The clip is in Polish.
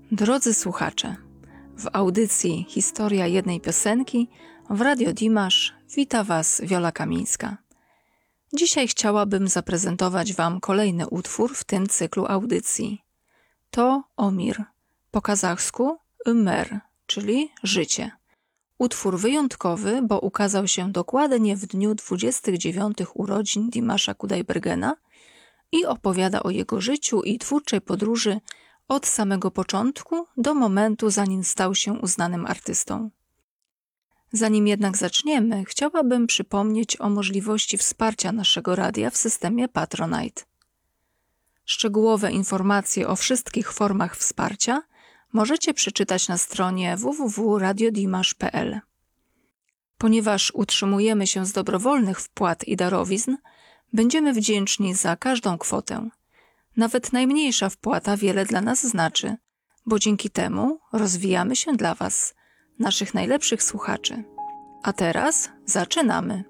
Drodzy słuchacze, w audycji Historia jednej piosenki w Radio Dimash wita Was Wiola Kamińska. Dzisiaj chciałabym zaprezentować Wam kolejny utwór w tym cyklu audycji. To Omir, po kazachsku Ömer, czyli życie. Utwór wyjątkowy, bo ukazał się dokładnie w dniu 29 urodzin Dimasza Kudaibergena i opowiada o jego życiu i twórczej podróży od samego początku do momentu, zanim stał się uznanym artystą. Zanim jednak zaczniemy, chciałabym przypomnieć o możliwości wsparcia naszego radia w systemie Patronite. Szczegółowe informacje o wszystkich formach wsparcia możecie przeczytać na stronie www.radiodimash.pl. Ponieważ utrzymujemy się z dobrowolnych wpłat i darowizn, będziemy wdzięczni za każdą kwotę. Nawet najmniejsza wpłata wiele dla nas znaczy, bo dzięki temu rozwijamy się dla Was, naszych najlepszych słuchaczy. A teraz zaczynamy!